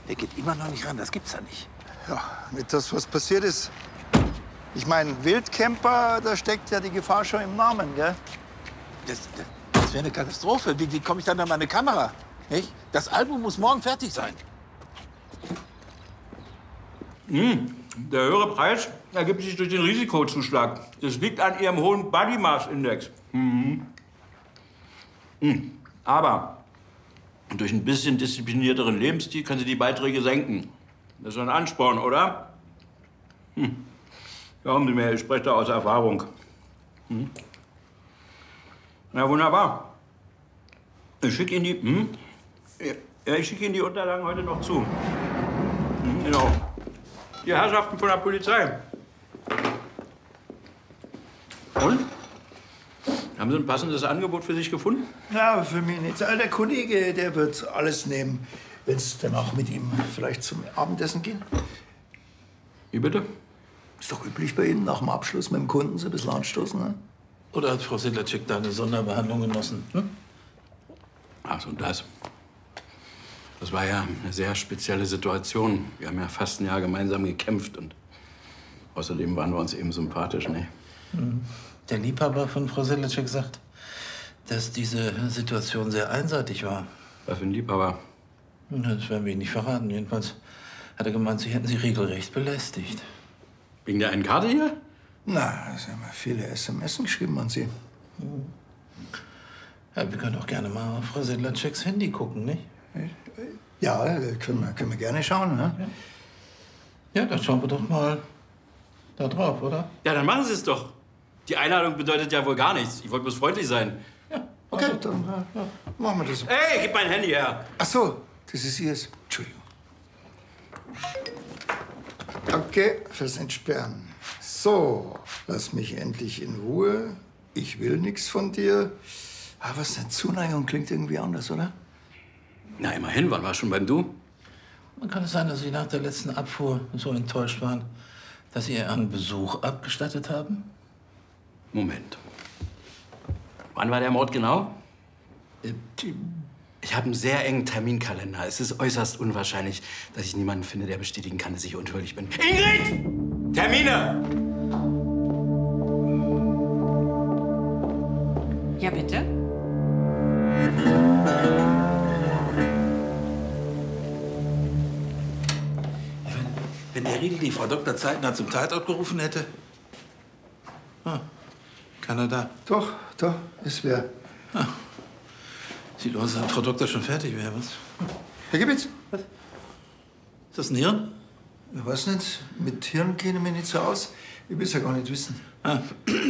Der geht immer noch nicht ran, das gibt's ja nicht. Ja, nicht das, was passiert ist. Ich meine, Wildcamper, da steckt ja die Gefahr schon im Namen, gell? Das wäre eine Katastrophe. Wie komme ich dann an meine Kamera? Nicht? Das Album muss morgen fertig sein. Der höhere Preis ergibt sich durch den Risikozuschlag. Das liegt an Ihrem hohen Body Mass Index. Aber durch ein bisschen disziplinierteren Lebensstil können Sie die Beiträge senken. Das ist ein Ansporn, oder? Glauben Sie mir, ich spreche da aus Erfahrung. Na wunderbar. Ich schicke Ihnen die. Ja, ich schicke Ihnen die Unterlagen heute noch zu. Genau. Die Herrschaften von der Polizei. Und? Haben Sie ein passendes Angebot für sich gefunden? Ja, für mich nicht. Der Kollege, der wird alles nehmen, wenn es danach mit ihm vielleicht zum Abendessen gehen. Wie bitte? Ist doch üblich bei Ihnen, nach dem Abschluss mit dem Kunden so ein bisschen anstoßen, ne? Oder hat Frau Sedlacek da eine Sonderbehandlung genossen? Ach so, das. Das war ja eine sehr spezielle Situation. Wir haben ja fast ein Jahr gemeinsam gekämpft und außerdem waren wir uns eben sympathisch, ne? Der Liebhaber von Frau Sedlacek sagt, dass diese Situation sehr einseitig war. Was für ein Liebhaber? Das werden wir Ihnen nicht verraten. Jedenfalls hat er gemeint, Sie hätten sie regelrecht belästigt. Wegen der einen Karte hier? Na, Sie haben ja viele SMS geschrieben an Sie. Ja, wir können auch gerne mal auf Frau Sedlaceks Handy gucken, nicht? Ja, können wir gerne schauen, ne? Ja, dann schauen wir doch mal da drauf, oder? Ja, dann machen Sie es doch. Die Einladung bedeutet ja wohl gar nichts. Ich wollte bloß freundlich sein. Ja. Okay, dann machen wir das. Hey, gib mein Handy her. Ach so, das ist Ihres. Entschuldigung. Danke fürs Entsperren. So, lass mich endlich in Ruhe. Ich will nichts von dir. Aber was eine Zuneigung klingt irgendwie anders, oder? Na, immerhin, waren wir schon beim Du? Man kann es sein, dass Sie nach der letzten Abfuhr so enttäuscht waren, dass Sie ihr einen Besuch abgestattet haben? Moment. Wann war der Mord genau? Ich habe einen sehr engen Terminkalender. Es ist äußerst unwahrscheinlich, dass ich niemanden finde, der bestätigen kann, dass ich unschuldig bin. Ingrid! Termine! Ja, bitte? Wenn der Riedel die Frau Dr. Zeitner zum Tatort gerufen hätte? Keiner da. Doch, es wäre. Sieht aus, als Frau Doktor schon fertig wäre, was? Herr Gebitz? Was? Ist das ein Hirn? Ich weiß nicht, mit Hirn kenne ich mich nicht so aus. Ich will es ja gar nicht wissen.